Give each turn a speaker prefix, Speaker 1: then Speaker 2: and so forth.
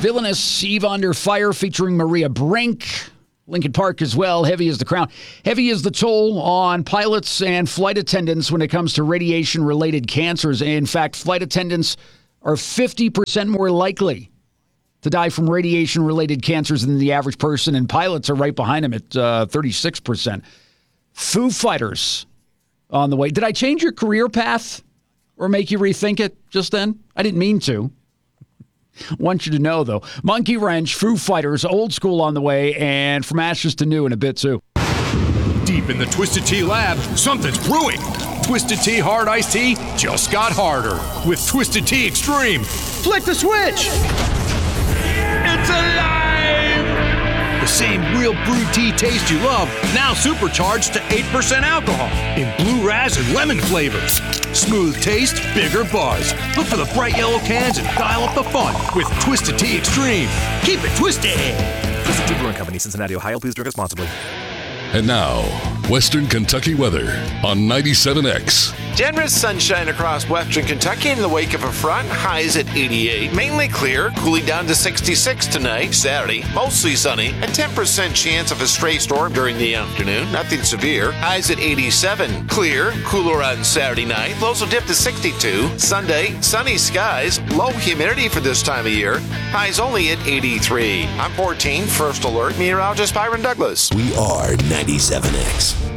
Speaker 1: Villainous Eve Under Fire featuring Maria Brink. Lincoln Park as well. Heavy is the crown. Heavy is the toll on pilots and flight attendants when it comes to radiation-related cancers. In fact, flight attendants are 50% more likely to die from radiation-related cancers than the average person, and pilots are right behind them at 36%. Foo Fighters on the way. Did I change your career path or make you rethink it just then? I didn't mean to. Want you to know, though. Monkey Wrench, Foo Fighters, Old School on the way, and From Ashes to New in a bit, too.
Speaker 2: Deep in the Twisted Tea lab, something's brewing. Twisted Tea Hard Iced Tea just got harder with Twisted Tea Extreme.
Speaker 3: Flick the switch! It's alive!
Speaker 2: The same real brewed tea taste you love, now supercharged to 8% alcohol in blue raz and lemon flavors. Smooth taste, bigger buzz. Look for the bright yellow cans and dial up the fun with Twisted Tea Extreme. Keep it twisted.
Speaker 4: Twisted Tea Brewing Company, Cincinnati, Ohio. Please drink responsibly.
Speaker 5: And now, Western Kentucky weather on 97X.
Speaker 6: Generous sunshine across western Kentucky in the wake of a front. Highs at 88. Mainly clear, cooling down to 66 tonight. Saturday, mostly sunny. A 10% chance of a stray storm during the afternoon. Nothing severe. Highs at 87. Clear, cooler on Saturday night. Lows will dip to 62. Sunday, sunny skies. Low humidity for this time of year. Highs only at 83. I'm 14, First Alert meteorologist Byron Douglas.
Speaker 7: We are 97X.